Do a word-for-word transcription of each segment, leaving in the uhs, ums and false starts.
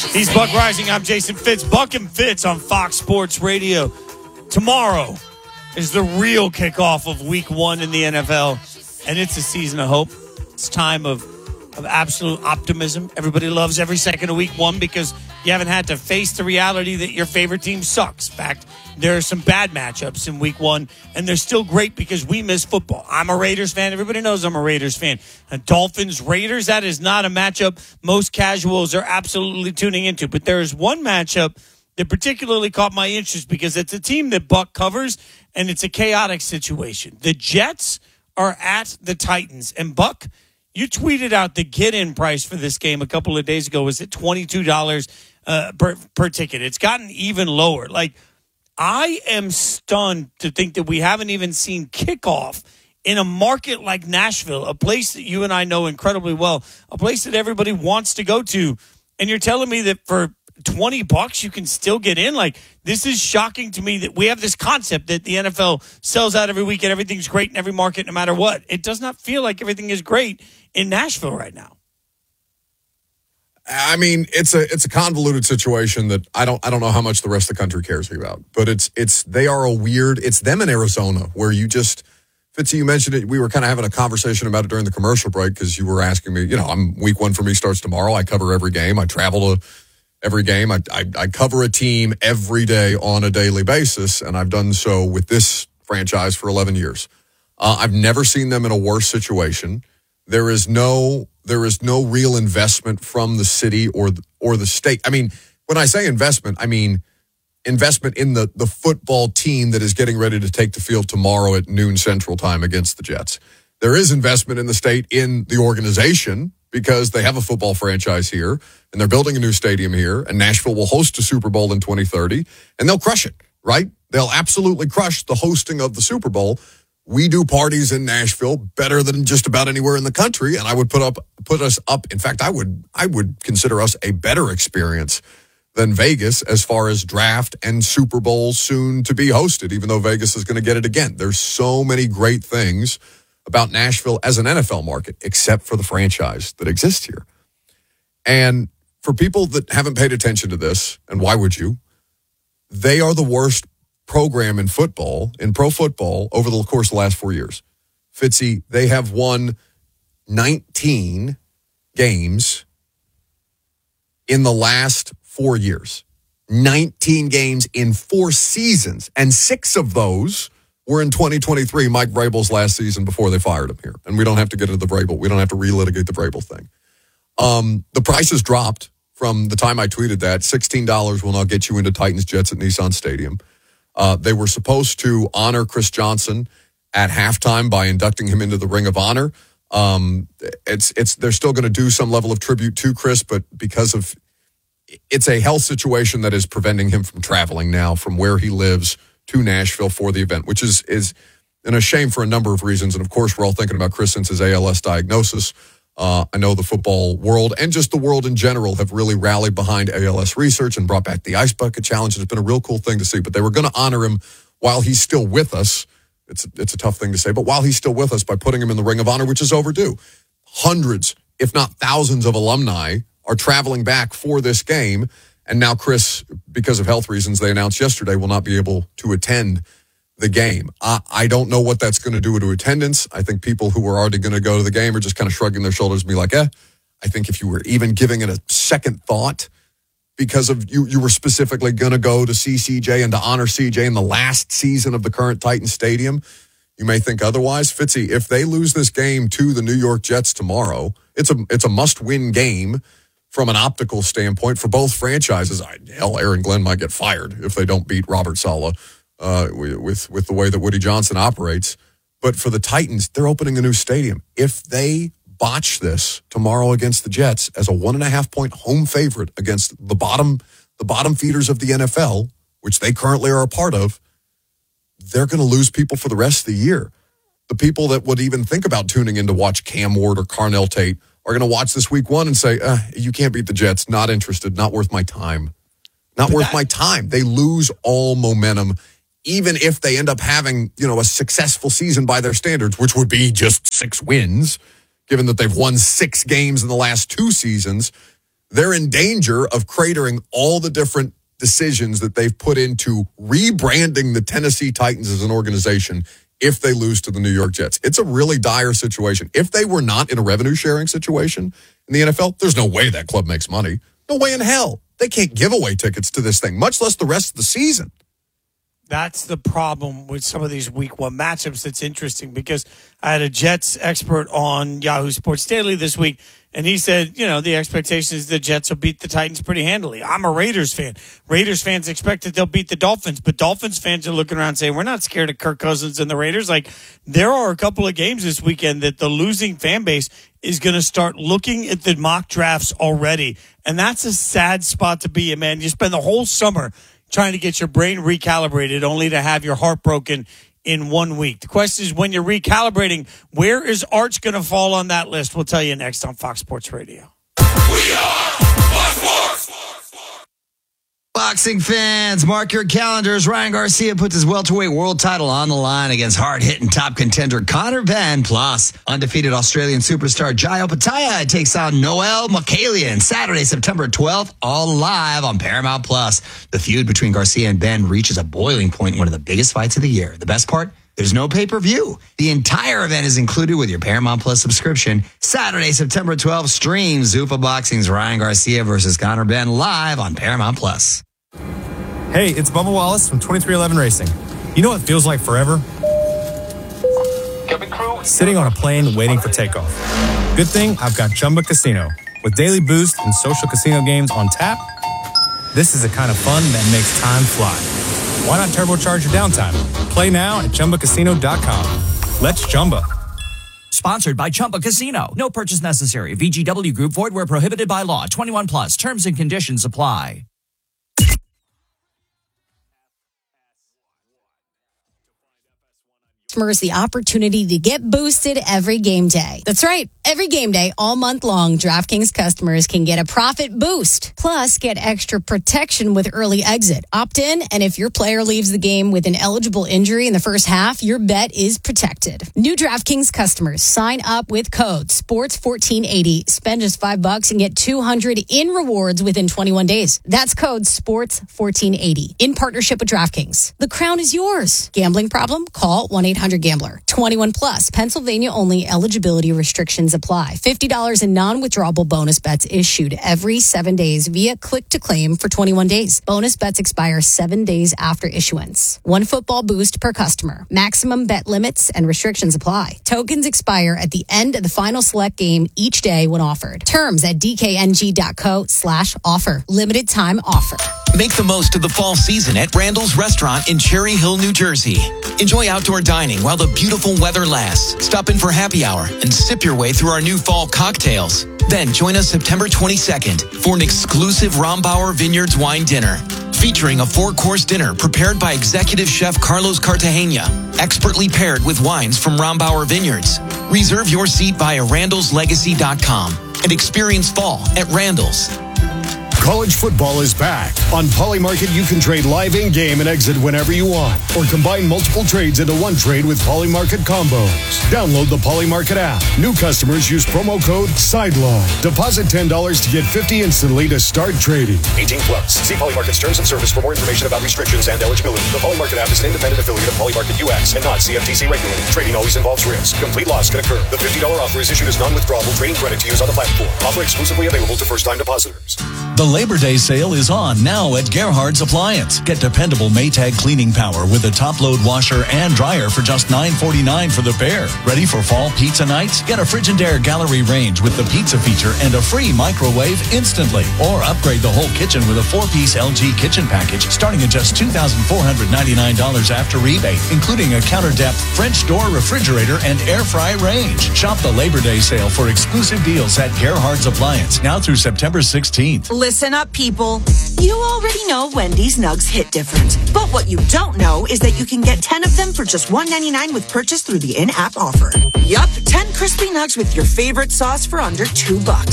He's Buck Rising. I'm Jason Fitz. Buck and Fitz on Fox Sports Radio. Tomorrow is the real kickoff of week one in the N F L, and it's a season of hope. It's time of, of absolute optimism. Everybody loves every second of week one because you haven't had to face the reality that your favorite team sucks. In fact, there are some bad matchups in week one, and they're still great because we miss football. I'm a Raiders fan. Everybody knows I'm a Raiders fan. And Dolphins, Raiders, that is not a matchup most casuals are absolutely tuning into. But there is one matchup that particularly caught my interest because it's a team that Buck covers, and it's a chaotic situation. The Jets are at the Titans. And, Buck, you tweeted out the get-in price for this game a couple of days ago. Was it twenty-two dollars uh, per, per ticket? It's gotten even lower. Like, I am stunned to think that we haven't even seen kickoff in a market like Nashville, a place that you and I know incredibly well, a place that everybody wants to go to. And you're telling me that for twenty bucks you can still get in? Like, this is shocking to me that we have this concept that the N F L sells out every week and everything's great in every market no matter what. It does not feel like everything is great in Nashville right now. I mean, it's a it's a convoluted situation that I don't I don't know how much the rest of the country cares about. But it's it's they are a weird. It's them in Arizona where you just, Fitzy, you mentioned it. We were kind of having a conversation about it during the commercial break because you were asking me. You know, I'm week one for me starts tomorrow. I cover every game. I travel to every game. I I, I cover a team every day on a daily basis, and I've done so with this franchise for eleven years. Uh, I've never seen them in a worse situation. There is no. There is no real investment from the city or the, or the state. I mean, when I say investment, I mean investment in the, the football team that is getting ready to take the field tomorrow at noon Central Time against the Jets. There is investment in the state in the organization because they have a football franchise here and they're building a new stadium here, and Nashville will host a Super Bowl in twenty thirty, and they'll crush it, right? They'll absolutely crush the hosting of the Super Bowl. We do parties in Nashville better than just about anywhere in the country, and I would put up put us up. In fact, I would I would consider us a better experience than Vegas as far as draft and Super Bowl soon to be hosted, even though Vegas is going to get it again. There's so many great things about Nashville as an N F L market, except for the franchise that exists here. And for people that haven't paid attention to this, and why would you? They are the worst program in football, in pro football, over the course of the last four years. Fitzy, they have won nineteen games in the last four years. nineteen games in four seasons, and six of those were in twenty twenty-three, Mike Vrabel's last season before they fired him here. And we don't have to get into the Vrabel. We don't have to relitigate the Vrabel thing. Um, the price has dropped from the time I tweeted that. sixteen dollars will now get you into Titans Jets at Nissan Stadium. Uh, they were supposed to honor Chris Johnson at halftime by inducting him into the Ring of Honor. Um, it's it's they're still going to do some level of tribute to Chris, but because of it's a health situation that is preventing him from traveling now from where he lives to Nashville for the event, which is is and a shame for a number of reasons. And of course, we're all thinking about Chris since his A L S diagnosis. Uh, I know the football world and just the world in general have really rallied behind A L S research and brought back the Ice Bucket Challenge. It's been a real cool thing to see, but they were going to honor him while he's still with us. It's, it's a tough thing to say, but while he's still with us by putting him in the Ring of Honor, which is overdue. Hundreds, if not thousands of alumni are traveling back for this game. And now Chris, because of health reasons, they announced yesterday, will not be able to attend the game. I, I don't know what that's going to do to attendance. I think people who were already going to go to the game are just kind of shrugging their shoulders and be like, eh. I think if you were even giving it a second thought because of you, you were specifically going to go to see C J and to honor C J in the last season of the current Titan Stadium, you may think otherwise. Fitzy, if they lose this game to the New York Jets tomorrow, it's a it's a must-win game from an optical standpoint for both franchises. I, hell, Aaron Glenn might get fired if they don't beat Robert Saleh. Uh, with with the way that Woody Johnson operates. But for the Titans, they're opening a new stadium. If they botch this tomorrow against the Jets as a one and a half point home favorite against the bottom the bottom feeders of the N F L, which they currently are a part of, they're going to lose people for the rest of the year. The people that would even think about tuning in to watch Cam Ward or Carnell Tate are going to watch this week one and say, uh, you can't beat the Jets. Not interested. Not worth my time. Not worth my time. They lose all momentum. Even if they end up having, you know, a successful season by their standards, which would be just six wins, given that they've won six games in the last two seasons, they're in danger of cratering all the different decisions that they've put into rebranding the Tennessee Titans as an organization if they lose to the New York Jets. It's a really dire situation. If they were not in a revenue-sharing situation in the N F L, there's no way that club makes money. No way in hell. They can't give away tickets to this thing, much less the rest of the season. That's the problem with some of these week one matchups that's interesting, because I had a Jets expert on Yahoo Sports Daily this week, and he said, you know, the expectation is the Jets will beat the Titans pretty handily. I'm a Raiders fan. Raiders fans expect that they'll beat the Dolphins, but Dolphins fans are looking around saying, we're not scared of Kirk Cousins and the Raiders. Like, there are a couple of games this weekend that the losing fan base is going to start looking at the mock drafts already, and that's a sad spot to be in, man. You spend the whole summer trying to get your brain recalibrated only to have your heart broken in one week. The question is, when you're recalibrating, where is Arch going to fall on that list? We'll tell you next on Fox Sports Radio. We are Fox Sports. Boxing fans, mark your calendars. Ryan Garcia puts his welterweight world title on the line against hard-hitting top contender Conor Benn. Plus, undefeated Australian superstar Jayo Pataya takes on Noel Makalian Saturday, September twelfth, all live on Paramount Plus. The feud between Garcia and Benn reaches a boiling point in one of the biggest fights of the year. The best part? There's no pay-per-view. The entire event is included with your Paramount Plus subscription. Saturday, September twelfth, stream Zuffa Boxing's Ryan Garcia versus Conor Benn live on Paramount Plus. Hey, it's Bubba Wallace from twenty-three eleven Racing. You know what feels like forever? Sitting on a plane waiting for takeoff. Good thing I've got Chumba Casino. With daily boost and social casino games on tap, this is the kind of fun that makes time fly. Why not turbocharge your downtime? Play now at Chumba Casino dot com. Let's Chumba. Sponsored by Chumba Casino. No purchase necessary. V G W Group. Void where prohibited by law. twenty-one plus. Terms and conditions apply. The opportunity to get boosted every game day. That's right. Every game day, all month long, DraftKings customers can get a profit boost. Plus, get extra protection with early exit. Opt in, and if your player leaves the game with an eligible injury in the first half, your bet is protected. New DraftKings customers, sign up with code sports fourteen eighty. Spend just five bucks and get two hundred in rewards within twenty-one days. That's code sports fourteen eighty. In partnership with DraftKings. The crown is yours. Gambling problem? Call one eight hundred gambler. twenty-one plus. Pennsylvania only. Eligibility restrictions apply. fifty dollars in non-withdrawable bonus bets issued every seven days via click to claim for twenty-one days. Bonus bets expire seven days after issuance. One football boost per customer. Maximum bet limits and restrictions apply. Tokens expire at the end of the final select game each day when offered. Terms at dkng.co slash offer. Limited time offer. Make the most of the fall season at Randall's Restaurant in Cherry Hill, New Jersey. Enjoy outdoor dining while the beautiful weather lasts. Stop in for happy hour and sip your way through our new fall cocktails. Then join us September twenty-second for an exclusive Rombauer Vineyards wine dinner, featuring a four-course dinner prepared by executive chef Carlos Cartagena, expertly paired with wines from Rombauer Vineyards. Reserve your seat via randalls legacy dot com and experience fall at Randall's. College football is back. On Polymarket, you can trade live in-game and exit whenever you want, or combine multiple trades into one trade with Polymarket combos. Download the Polymarket app. New customers use promo code SIDELINE. Deposit ten dollars to get fifty dollars instantly to start trading. eighteen plus. See Polymarket's terms of service for more information about restrictions and eligibility. The Polymarket app is an independent affiliate of Polymarket U S and not C F T C regulated. Trading always involves risk. Complete loss can occur. The fifty dollars offer is issued as non-withdrawable trading credit to use on the platform. Offer exclusively available to first-time depositors. The Labor Day sale is on now at Gerhard's Appliance. Get dependable Maytag cleaning power with a top-load washer and dryer for just nine forty-nine for the pair. Ready for fall pizza nights? Get a Frigidaire gallery range with the pizza feature and a free microwave instantly. Or upgrade the whole kitchen with a four-piece L G kitchen package starting at just two thousand four hundred ninety-nine dollars after rebate, including a counter-depth French door refrigerator and air fry range. Shop the Labor Day sale for exclusive deals at Gerhard's Appliance now through September sixteenth. Listen up, people. You already know Wendy's Nugs hit different. But what you don't know is that you can get ten of them for just one ninety-nine with purchase through the in-app offer. Yup, ten crispy nugs with your favorite sauce for under two bucks.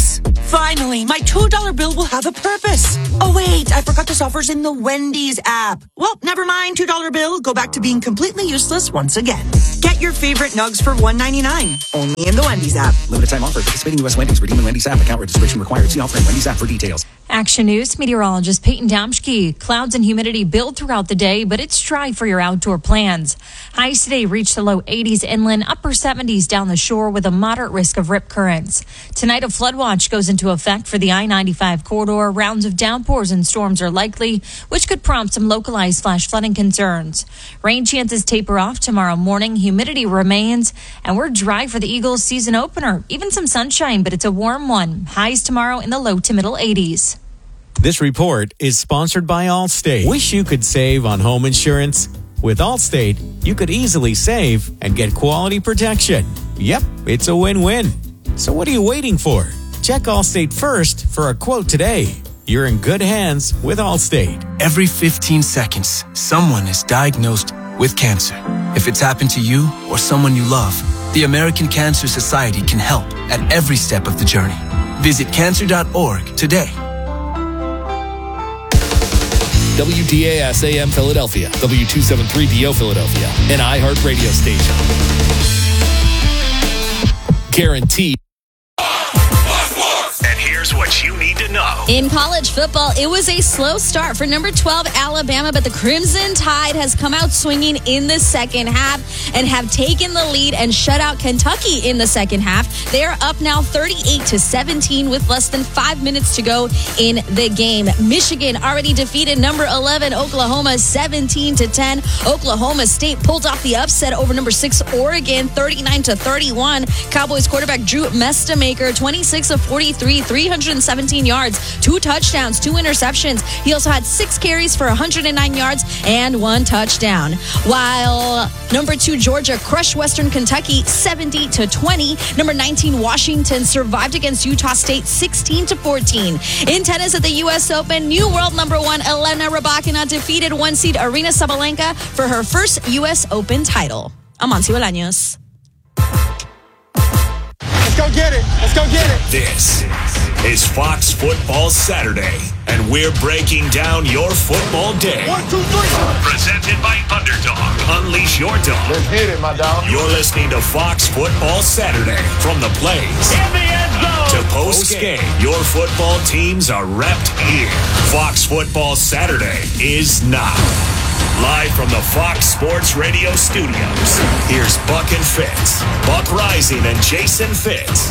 Finally, my two dollar bill will have a purpose. Oh, wait, I forgot this offer's in the Wendy's app. Well, never mind, two dollar bill. Go back to being completely useless once again. Get your favorite nugs for one ninety-nine. Only in the Wendy's app. Limited time offer. Participating U S Wendy's. Redeem in Wendy's app. Account registration required. See offer in Wendy's app for details. Action News meteorologist Peyton Damschke. Clouds and humidity build throughout the day, but it's dry for your outdoor plans. Highs today reach the low eighties inland, upper seventies down the shore with a moderate risk of rip currents. Tonight, a flood watch goes into effect for the I ninety-five corridor. Rounds of downpours and storms are likely, which could prompt some localized flash flooding concerns. Rain chances taper off tomorrow morning. Humidity remains, and we're dry for the Eagles season opener. Even some sunshine, but it's a warm one. Highs tomorrow in the low to middle eighties. This report is sponsored by Allstate. Wish you could save on home insurance? With Allstate, you could easily save and get quality protection. Yep, it's a win-win. So what are you waiting for? Check Allstate first for a quote today. You're in good hands with Allstate. Every fifteen seconds, someone is diagnosed with cancer. If it's happened to you or someone you love, the American Cancer Society can help at every step of the journey. Visit cancer dot org today. W D A S A M Philadelphia, W two seventy-three B O Philadelphia, an iHeart radio station. Guaranteed. And here's what you need to know. In college football, it was a slow start for number twelve Alabama, but the Crimson Tide has come out swinging in the second half and have taken the lead and shut out Kentucky in the second half. They are up now thirty-eight to seventeen with less than five minutes to go in the game. Michigan already defeated number eleven Oklahoma seventeen to ten. Oklahoma State pulled off the upset over number six Oregon thirty-nine to thirty-one. Cowboys quarterback Drew Mestamaker twenty-six of forty-three, three hundred seventeen yards, two touchdowns, two interceptions. He also had six carries for one hundred nine yards and one touchdown. While number two Georgia crushed Western Kentucky seventy to twenty. Number nineteen Washington survived against Utah State sixteen to fourteen. In tennis at the U S Open, new world number one Elena Rybakina defeated one seed Aryna Sabalenka for her first U S Open title. Amancio Bolaños. Let's go get it. Let's go get it. This is Fox Football Saturday, and we're breaking down your football day. One, two, three. Presented by Underdog. Unleash your dog. Let's hit it, my dog. You're listening to Fox Football Saturday. From the plays In the end zone. to post-game, your football teams are repped here. Fox Football Saturday is now. Live from the Fox Sports Radio studios, here's Buck and Fitz. Buck Rising and Jason Fitz.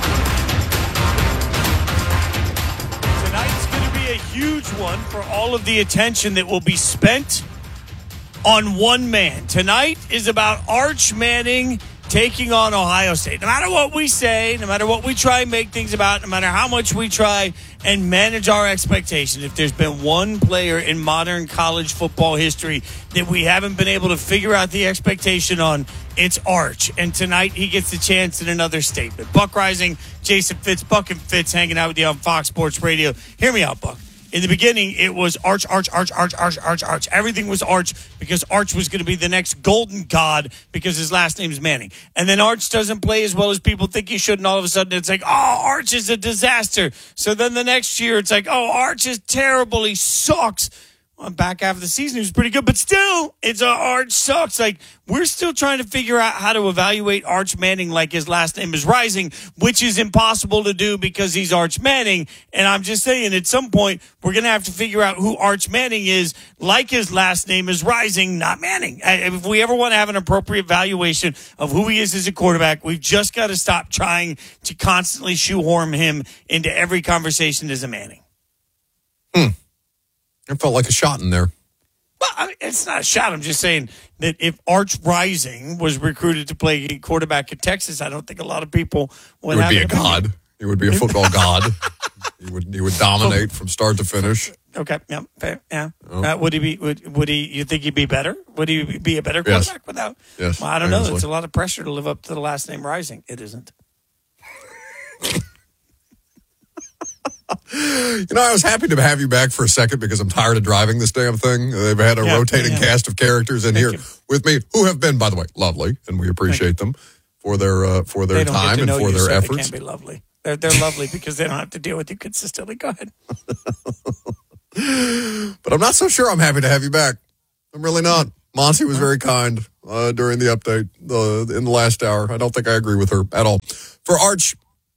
Tonight's going to be a huge one for all of the attention that will be spent on one man. Tonight is about Arch Manning taking on Ohio State. No matter what we say, no matter what we try and make things about, no matter how much we try and manage our expectations, if there's been one player in modern college football history that we haven't been able to figure out the expectation on, it's Arch. And tonight he gets the chance in another statement. Buck Rising, Jason Fitz, Buck and Fitz hanging out with you on Fox Sports Radio. Hear me out, Buck. In the beginning, it was Arch, Arch, Arch, Arch, Arch, Arch, Arch. Everything was Arch because Arch was going to be the next golden god because his last name's Manning. And then Arch doesn't play as well as people think he should, and all of a sudden it's like, oh, Arch is a disaster. So then the next year it's like, oh, Arch is terrible. He sucks. Well, back half of the season, he was pretty good, but still, it's a Arch sucks. Like, we're still trying to figure out how to evaluate Arch Manning like his last name is Rising, which is impossible to do because he's Arch Manning. And I'm just saying, at some point, we're going to have to figure out who Arch Manning is, like his last name is Rising, not Manning. If we ever want to have an appropriate valuation of who he is as a quarterback, we've just got to stop trying to constantly shoehorn him into every conversation as a Manning. Hmm. It felt like a shot in there. Well, I mean, it's not a shot. I'm just saying that if Arch Rising was recruited to play quarterback at Texas, I don't think a lot a people would, would have be a an god. opinion. He would be a football god. He would he would dominate from start to finish. Okay, yeah, fair, yeah. Oh. Uh, would he be? Would, would he? You think he'd be better? Would he be a better Yes. quarterback without? Yes. Well, I don't know. Easily. It's a lot of pressure to live up to the last name Rising. It isn't. You know, I was happy to have you back for a second because I'm tired of driving this damn thing. They've had a Yeah, rotating yeah. cast of characters in Thank here you. with me who have been, by the way, lovely, and we appreciate them for their uh, for their They don't get time to and know for you, their so they efforts. can't be lovely. They're, they're lovely because they don't have to deal with you consistently. Go ahead. But I'm not so sure I'm happy to have you back. I'm really not. Monty was very kind uh, during the update uh, in the last hour. I don't think I agree with her at all. For Arch,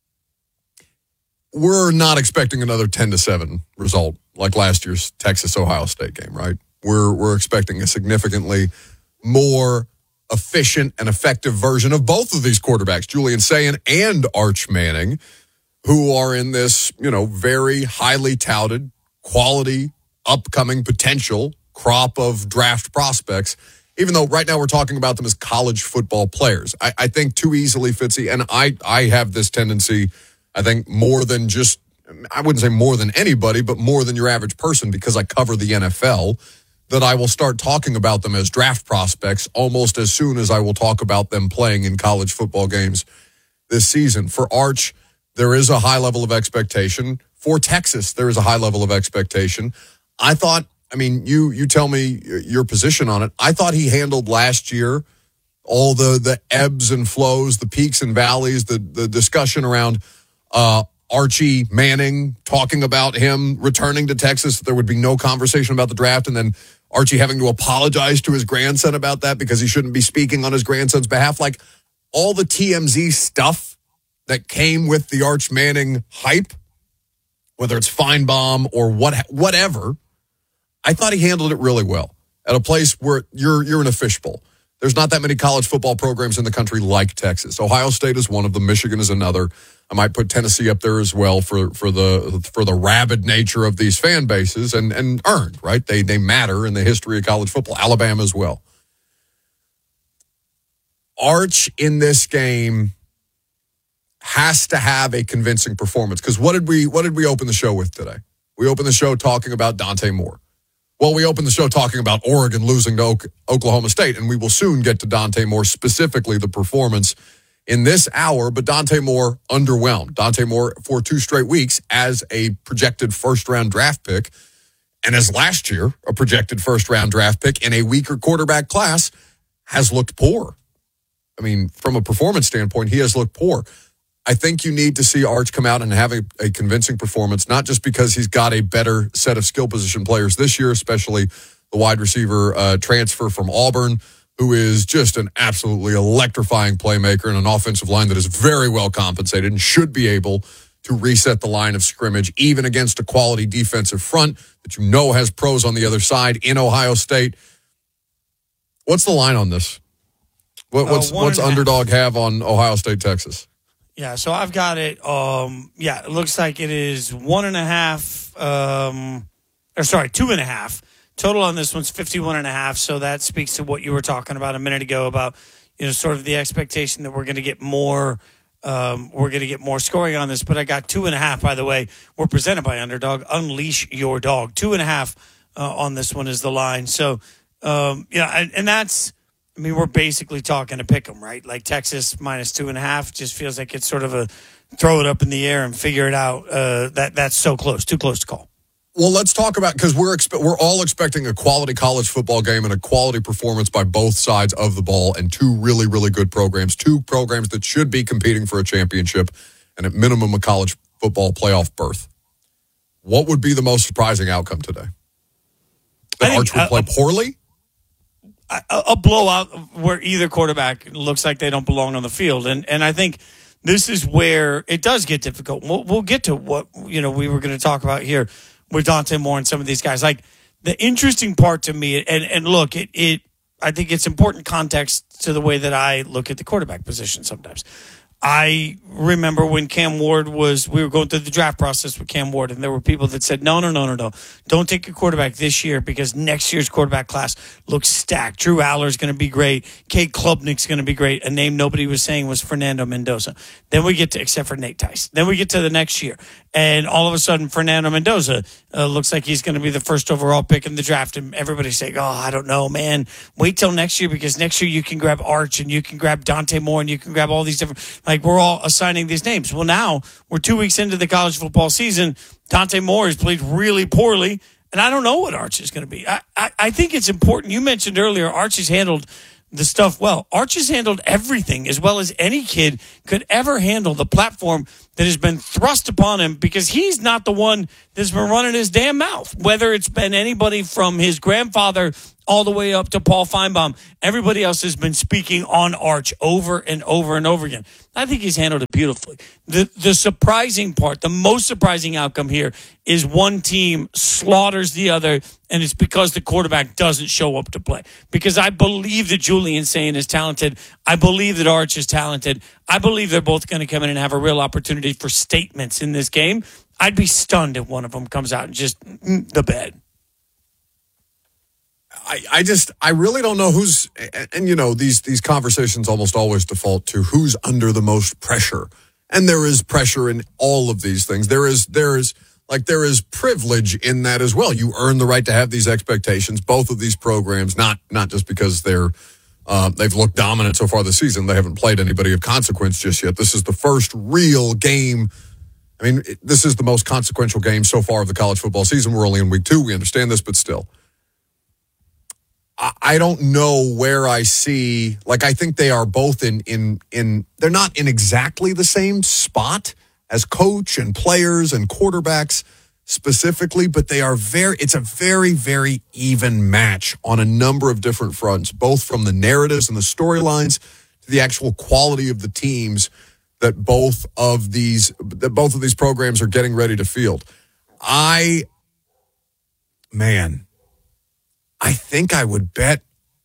we're not expecting another ten to seven result like last year's Texas-Ohio State game, right? We're we're expecting a significantly more efficient and effective version of both of these quarterbacks, Julian Sayin and Arch Manning, who are in this, you know, very highly touted, quality, upcoming potential crop of draft prospects, even though right now we're talking about them as college football players. I, I think too easily, Fitzy, and I, I have this tendency, I think, more than just, I wouldn't say more than anybody, but more than your average person because I cover the N F L, that I will start talking about them as draft prospects almost as soon as I will talk about them playing in college football games this season. For Arch, there is a high level of expectation. For Texas, there is a high level of expectation. I thought, I mean, you you tell me your position on it. I thought he handled last year all the the ebbs and flows, the peaks and valleys, the the discussion around uh, Archie Manning, talking about him returning to Texas. There would be no conversation about the draft, and then Archie having to apologize to his grandson about that because he shouldn't be speaking on his grandson's behalf. Like all the T M Z stuff that came with the Arch Manning hype, whether it's Feinbaum or what whatever. I thought he handled it really well at a place where you're you're in a fishbowl. There's not that many college football programs in the country like Texas. Ohio State is one of them. Michigan is another. I might put Tennessee up there as well for, for the for the rabid nature of these fan bases and, and earned, right? They they matter in the history of college football. Alabama as well. Arch in this game has to have a convincing performance because what did we what did we open the show with today? We opened the show talking about Dante Moore. Well, we opened the show talking about Oregon losing to Oklahoma State, and we will soon get to Dante Moore, specifically the performance in this hour. But Dante Moore underwhelmed. Dante Moore for two straight weeks as a projected first-round draft pick, and as last year, a projected first-round draft pick in a weaker quarterback class, has looked poor. I mean, from a performance standpoint, he has looked poor. I think you need to see Arch come out and have a, a convincing performance, not just because he's got a better set of skill position players this year, especially the wide receiver uh, transfer from Auburn, who is just an absolutely electrifying playmaker and an offensive line that is very well compensated and should be able to reset the line of scrimmage, even against a quality defensive front that you know has pros on the other side in Ohio State. What's the line on this? What, what's uh, what's underdog have on Ohio State, Texas? Yeah, so I've got it. Um, yeah, it looks like it is one and a half, um, or sorry, two and a half. Total on this one's fifty-one and a half. So that speaks to what you were talking about a minute ago about, you know, sort of the expectation that we're going to get more, um, we're going to get more scoring on this. But I got two and a half, by the way. We're presented by Underdog. Unleash your dog. Two and a half uh, on this one is the line. So, um, yeah, and, and that's, I mean, we're basically talking to pick 'em, right? Like Texas minus two and a half just feels like it's sort of a throw it up in the air and figure it out. Uh, that that's so close, too close to call. Well, let's talk about, because we're expe- we're all expecting a quality college football game and a quality performance by both sides of the ball, and two really, really good programs, two programs that should be competing for a championship and at minimum a college football playoff berth. What would be the most surprising outcome today? That Arch would play uh, poorly? A, a blowout where either quarterback looks like they don't belong on the field. And and I think this is where it does get difficult. We'll, we'll get to what, you know, we were going to talk about here with Dante Moore and some of these guys. Like, the interesting part to me, and, and look, it, it I think it's important context to the way that I look at the quarterback position sometimes. I remember when Cam Ward was, we were going through the draft process with Cam Ward, and there were people that said, no, no, no, no, no. Don't take a quarterback this year because next year's quarterback class looks stacked. Drew Aller's going to be great. Kate Klubnik's going to be great. A name nobody was saying was Fernando Mendoza. Then we get to, except for Nate Tice. Then we get to the next year, and all of a sudden Fernando Mendoza uh, looks like he's going to be the first overall pick in the draft, and everybody's saying, oh, I don't know, man. Wait till next year because next year you can grab Arch and you can grab Dante Moore and you can grab all these different, like, we're all assigning these names. Well, now we're two weeks into the college football season. Dante Moore has played really poorly, and I don't know what Arch is going to be. I, I, I think it's important. You mentioned earlier Arch has handled the stuff well. Arch has handled everything as well as any kid could ever handle. The platform that has been thrust upon him because he's not the one that's been running his damn mouth. Whether it's been anybody from his grandfather all the way up to Paul Feinbaum, everybody else has been speaking on Arch over and over and over again. I think he's handled it beautifully. The the surprising part, the most surprising outcome here is one team slaughters the other, and it's because the quarterback doesn't show up to play. Because I believe that Julian Sayin is talented. I believe that Arch is talented. I believe they're both going to come in and have a real opportunity for statements in this game. I'd be stunned if one of them comes out and just mm, the bed. I, I just, I really don't know who's, and, and you know, these these conversations almost always default to who's under the most pressure. And there is pressure in all of these things. There is, there is, like, there is privilege in that as well. You earn the right to have these expectations. Both of these programs, not not just because they're, uh, they've looked dominant so far this season. They haven't played anybody of consequence just yet. This is the first real game. I mean, it, this is the most consequential game so far of the college football season. We're only in week two. We understand this, but still. I don't know where I see, like, I think they are both in, in, in, they're not in exactly the same spot as coach and players and quarterbacks specifically, but they are very, it's a very, very even match on a number of different fronts, both from the narratives and the storylines to the actual quality of the teams that both of these, that both of these programs are getting ready to field. I, man, I think I would bet,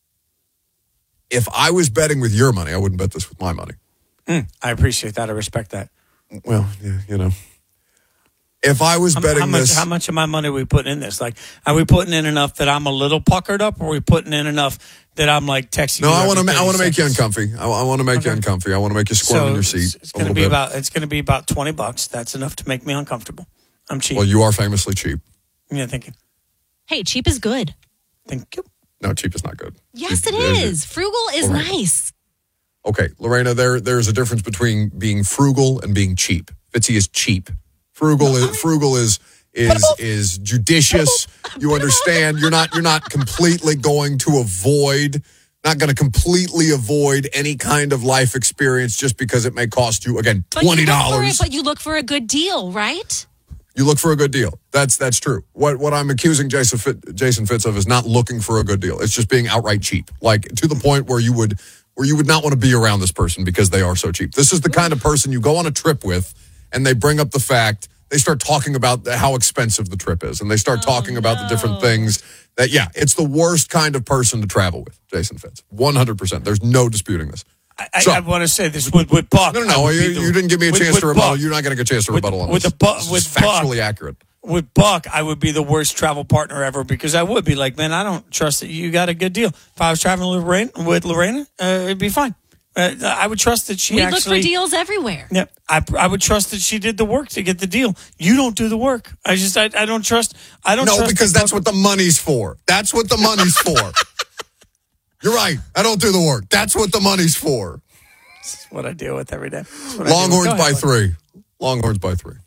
if I was betting with your money, I wouldn't bet this with my money. Mm, I appreciate that. I respect that. Well, yeah, you know. If I was how, betting how much, this... How much of my money are we putting in this? Like, are we putting in enough that I'm a little puckered up, or are we putting in enough that I'm like texting No, you I want to I want to make you seconds? uncomfy. I, I want to make okay. you uncomfy. I want to make you squirm so in your seat It's a going to little be bit. about it's going to be about twenty bucks. That's enough to make me uncomfortable. I'm cheap. Well, you are famously cheap. Yeah, thank you. Hey, cheap is good. Thank you. No, cheap is not good. Yes, cheap, it is. Frugal is Lorena. nice. Okay, Lorena, there there's a difference between being frugal and being cheap. Fitzy is cheap. Frugal is frugal is is is judicious. You understand? You're not you're not completely going to avoid, not going to completely avoid any kind of life experience just because it may cost you, again, twenty dollars. But you look for a good deal, right? You look for a good deal. That's that's true. What what I'm accusing Jason Fit, Jason Fitz of is not looking for a good deal. It's just being outright cheap, like to the point where you would where you would not want to be around this person because they are so cheap. This is the kind of person you go on a trip with, and they bring up the fact, they start talking about how expensive the trip is, and they start oh, talking about no. the different things that, yeah, it's the worst kind of person to travel with, Jason Fitz. one hundred percent. There's no disputing this. I, so, I want to say this with, with Buck. No, no, no. You, the, you didn't give me a with, chance with to rebuttal. Buck, You're not going to get a chance to rebuttal with, on with this. The bu- this with is factually Buck, accurate. With Buck, I would be the worst travel partner ever because I would be like, man, I don't trust that you got a good deal. If I was traveling with Lorena, with Lorena uh, it'd be fine. Uh, I would trust that she we actually... look for deals everywhere. Yeah, I, I would trust that she did the work to get the deal. You don't do the work. I just, I, I don't trust... I don't no, trust because that's what the money's for. That's what the money's for. You're right. I don't do the work. That's what the money's for. That's what I deal with every day. Longhorns by three. Longhorns by three.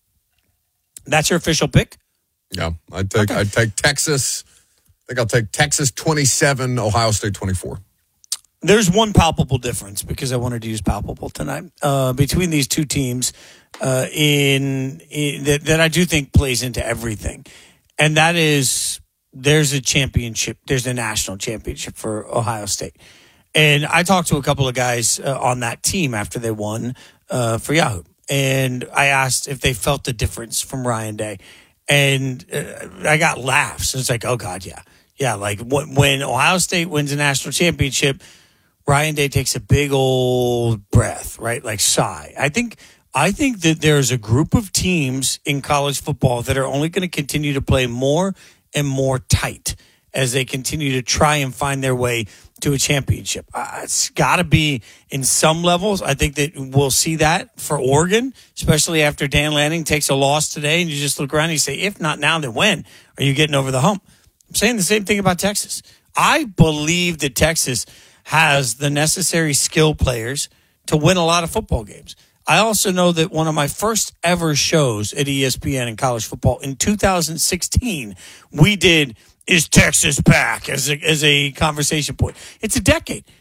That's your official pick? Yeah, I'd take, okay. I'd take Texas. I think I'll take Texas twenty-seven, Ohio State twenty-four. There's one palpable difference, because I wanted to use palpable tonight, uh, between these two teams uh, in, in that, that I do think plays into everything. And that is, there's a championship, there's a national championship for Ohio State. And I talked to a couple of guys uh, on that team after they won uh, for Yahoo. And I asked if they felt the difference from Ryan Day. And uh, I got laughs. It's like, oh, God, yeah. Yeah, like when, when Ohio State wins a national championship, Ryan Day takes a big old breath, right? Like sigh. I think I think that there's a group of teams in college football that are only going to continue to play more and more tight as they continue to try and find their way to a championship. Uh, it's got to be in some levels. I think that we'll see that for Oregon, especially after Dan Lanning takes a loss today, and you just look around and you say, if not now, then when are you getting over the hump? I'm saying the same thing about Texas. I believe that Texas has the necessary skill players to win a lot of football games. I also know that one of my first ever shows at E S P N in college football in two thousand sixteen, we did Is Texas Back as a, as a conversation point. It's a decade.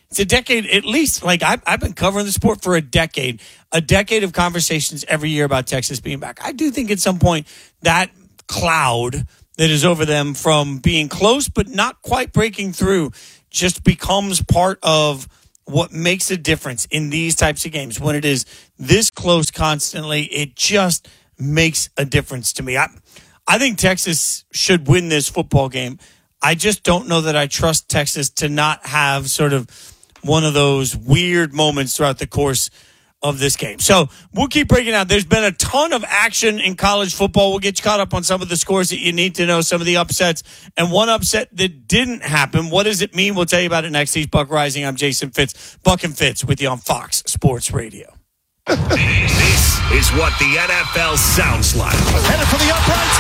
It's a decade, at least, like I've, I've been covering the sport for a decade, a decade of conversations every year about Texas being back. I do think at some point that cloud that is over them from being close but not quite breaking through just becomes part of what makes a difference in these types of games. When it is this close constantly, it just makes a difference to me. I, I think Texas should win this football game. I just don't know that I trust Texas to not have sort of one of those weird moments throughout the course of this game. So we'll keep breaking out. There's been a ton of action in college football. We'll get you caught up on some of the scores that you need to know, some of the upsets, and one upset that didn't happen. What does it mean? We'll tell you about it next. He's Buck Rising. I'm Jason Fitz. Buck and Fitz with you on Fox Sports Radio. This is what the N F L sounds like. Headed for the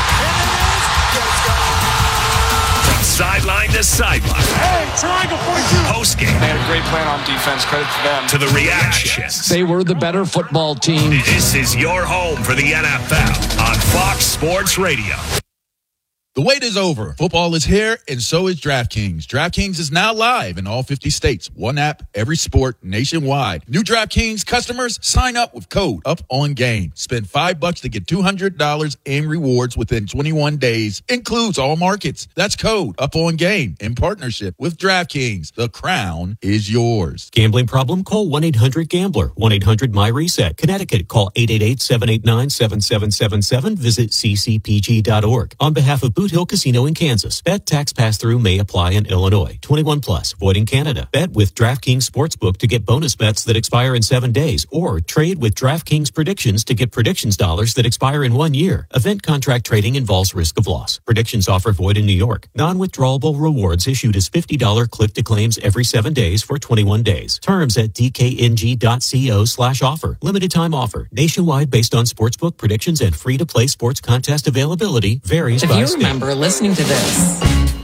uprights. From sideline to sideline. Hey, triangle forty-two. Postgame. They had a great plan on defense. Credit to them. To the reactions. They were the better football team. This is your home for the N F L on Fox Sports Radio. The wait is over. Football is here, and so is DraftKings. DraftKings is now live in all fifty states. One app, every sport, nationwide. New DraftKings customers, sign up with code UPONGAME. Spend five bucks to get two hundred dollars in rewards within twenty-one days. Includes all markets. That's code UPONGAME in partnership with DraftKings. The crown is yours. Gambling problem? Call one eight hundred gambler. one eight hundred my reset. Connecticut, call eight eight eight, seven eight nine, seven seven seven seven. Visit c c p g dot org. On behalf of Boot Hill Casino in Kansas. Bet tax pass-through may apply in Illinois. twenty-one plus. Void in Canada. Bet with DraftKings Sportsbook to get bonus bets that expire in seven days. Or trade with DraftKings Predictions to get predictions dollars that expire in one year. Event contract trading involves risk of loss. Predictions offer void in New York. Non-withdrawable rewards issued as fifty dollars click-to-claims every seven days for twenty-one days. Terms at d k n g dot co slash offer. Limited time offer. Nationwide based on sportsbook predictions and free-to-play sports contest availability. Varies if by you state. Remember listening to this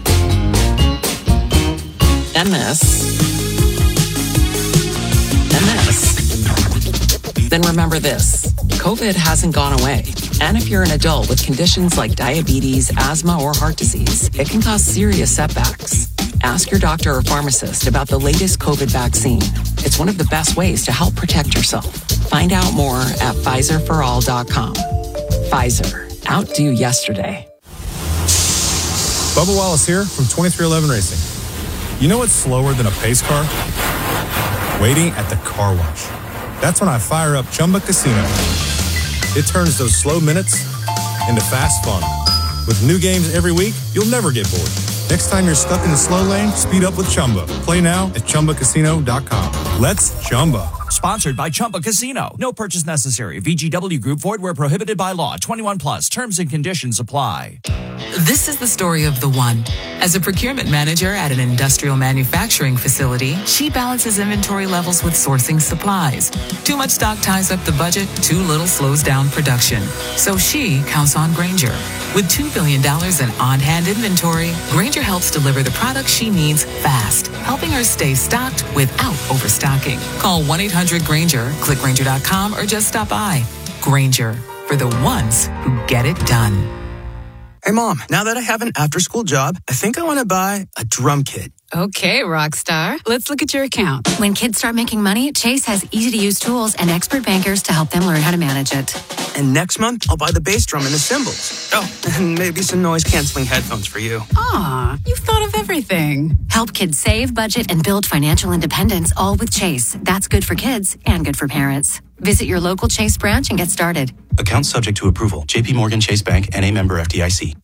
and this and this, then remember this. COVID hasn't gone away. And if you're an adult with conditions like diabetes, asthma, or heart disease, it can cause serious setbacks. Ask your doctor or pharmacist about the latest COVID vaccine. It's one of the best ways to help protect yourself. Find out more at Pfizer for all dot com. Pfizer. Outdo yesterday. Bubba Wallace here from twenty-three eleven Racing. You know what's slower than a pace car? Waiting at the car wash. That's when I fire up Chumba Casino. It turns those slow minutes into fast fun. With new games every week, you'll never get bored. Next time you're stuck in the slow lane, speed up with Chumba. Play now at chumba casino dot com. Let's Chumba. Sponsored by Chumba Casino. No purchase necessary. V G W Group. Void where prohibited by law. twenty-one plus. Terms and conditions apply. This is the story of the one. As a procurement manager at an industrial manufacturing facility, she balances inventory levels with sourcing supplies. Too much stock ties up the budget, too little slows down production. So she counts on Grainger. With two billion dollars in on-hand inventory, Grainger helps deliver the products she needs fast, helping her stay stocked without overstocking. Call one eight hundred Grainger, click Grainger dot com, or just stop by. Grainger, for the ones who get it done. Hey, Mom, now that I have an after-school job, I think I want to buy a drum kit. Okay, Rockstar. Let's look at your account. When kids start making money, Chase has easy-to-use tools and expert bankers to help them learn how to manage it. And next month, I'll buy the bass drum and the cymbals. Oh, and maybe some noise-canceling headphones for you. Aw, you've thought of everything. Help kids save, budget, and build financial independence, all with Chase. That's good for kids and good for parents. Visit your local Chase branch and get started. Account subject to approval. J P Morgan Chase Bank, N A member F D I C.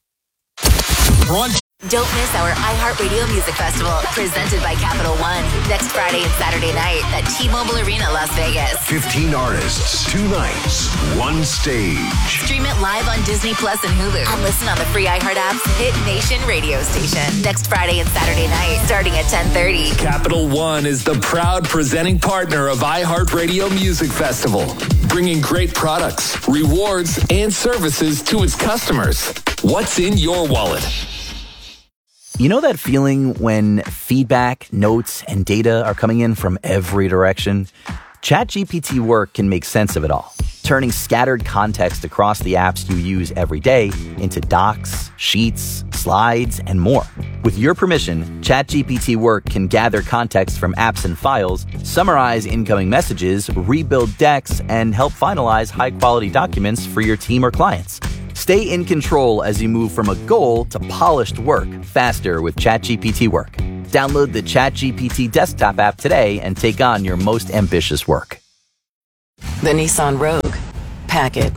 Don't miss our iHeartRadio Music Festival, presented by Capital One, next Friday and Saturday night at T-Mobile Arena, Las Vegas. fifteen artists, two nights, one stage. Stream it live on Disney Plus and Hulu, and listen on the free iHeart app's Hit Nation radio station. Next Friday and Saturday night, starting at ten thirty. Capital One is the proud presenting partner of iHeartRadio Music Festival, bringing great products, rewards, and services to its customers. What's in your wallet? You know that feeling when feedback, notes, and data are coming in from every direction? ChatGPT Work can make sense of it all, turning scattered context across the apps you use every day into docs, sheets, slides, and more. With your permission, ChatGPT Work can gather context from apps and files, summarize incoming messages, rebuild decks, and help finalize high-quality documents for your team or clients. Stay in control as you move from a goal to polished work faster with ChatGPT Work. Download the ChatGPT desktop app today and take on your most ambitious work. The Nissan Rogue. Pack it.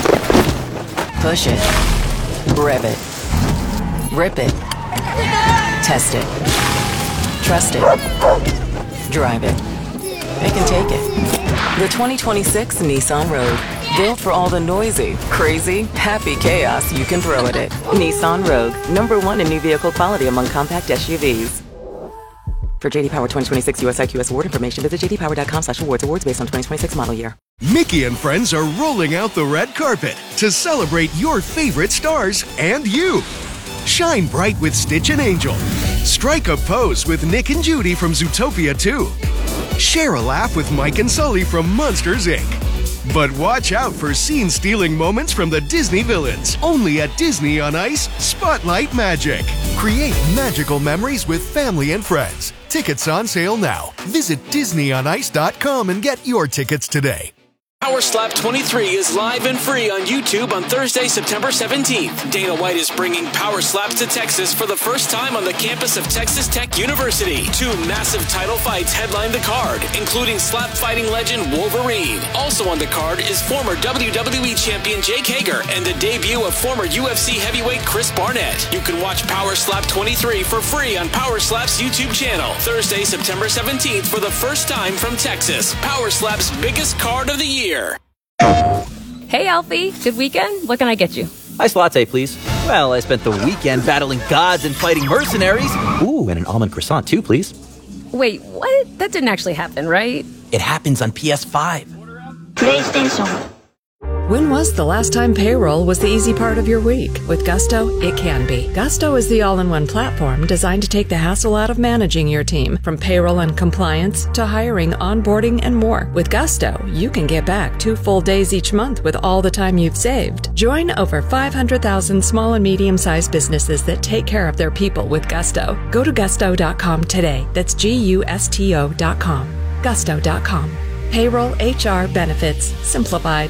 Push it. Rev it. Rip it. Test it. Trust it. Drive it. They can take it. The twenty twenty-six Nissan Rogue. Built for all the noisy, crazy, happy chaos you can throw at it. Nissan Rogue. Number one in new vehicle quality among compact S U Vs. For J D Power twenty twenty-six U S I Q S award information, visit j d power dot com slash awards. Awards based on twenty twenty-six model year. Mickey and friends are rolling out the red carpet to celebrate your favorite stars and you. Shine bright with Stitch and Angel. Strike a pose with Nick and Judy from Zootopia two. Share a laugh with Mike and Sully from Monsters, Incorporated. But watch out for scene-stealing moments from the Disney villains. Only at Disney on Ice, Spotlight Magic. Create magical memories with family and friends. Tickets on sale now. Visit disney on ice dot com and get your tickets today. Power Slap twenty-three is live and free on YouTube on Thursday, September seventeenth. Dana White is bringing Power Slaps to Texas for the first time on the campus of Texas Tech University. Two massive title fights headline the card, including slap fighting legend Wolverine. Also on the card is former W W E champion Jake Hager and the debut of former U F C heavyweight Chris Barnett. You can watch Power Slap twenty-three for free on Power Slap's YouTube channel. Thursday, September seventeenth for the first time from Texas. Power Slap's biggest card of the year. Hey, Alfie. Good weekend? What can I get you? Iced latte, please. Well, I spent the weekend battling gods and fighting mercenaries. Ooh, and an almond croissant, too, please. Wait, what? That didn't actually happen, right? It happens on P S five. PlayStation. When was the last time payroll was the easy part of your week? With Gusto, it can be. Gusto is the all-in-one platform designed to take the hassle out of managing your team, from payroll and compliance to hiring, onboarding, and more. With Gusto, you can get back two full days each month with all the time you've saved. Join over five hundred thousand small and medium-sized businesses that take care of their people with Gusto. Go to gusto dot com today. That's G U S T O dot com. gusto dot com. Payroll, H R, benefits, simplified.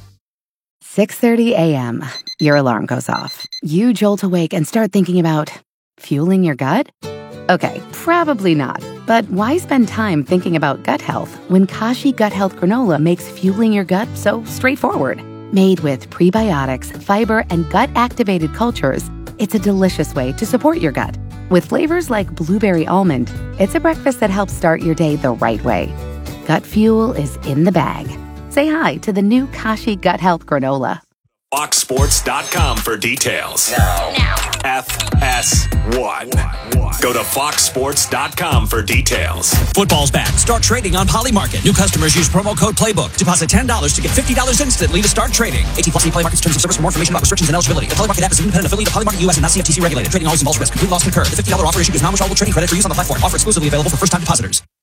six thirty a.m. Your alarm goes off. You jolt awake and start thinking about fueling your gut? Okay, probably not. But why spend time thinking about gut health when Kashi Gut Health Granola makes fueling your gut so straightforward? Made with prebiotics, fiber, and gut-activated cultures, it's a delicious way to support your gut. With flavors like blueberry almond, it's a breakfast that helps start your day the right way. Gut fuel is in the bag. Say hi to the new Kashi Gut Health Granola. fox sports dot com for details. Now. now. F S one. Go to fox sports dot com for details. Football's back. Start trading on Polymarket. New customers use promo code PLAYBOOK. Deposit ten dollars to get fifty dollars instantly to start trading. eighteen plus Polymarket's terms of service for more information about restrictions and eligibility. The Polymarket app is an independent affiliate of Polymarket U S and not C F T C regulated. Trading always involves risk. Complete loss concurred. The fifty dollars offer issue is non-withdrawable trading credit for use on the platform. Offer exclusively available for first-time depositors.